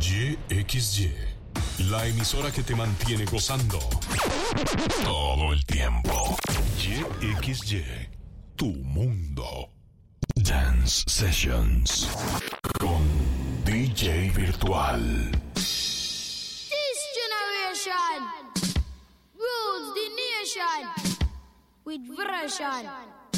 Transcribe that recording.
YXY, la emisora que te mantiene gozando todo el tiempo. YXY, tu mundo. Dance Sessions con DJ Virtual. This generation rules the nation with version.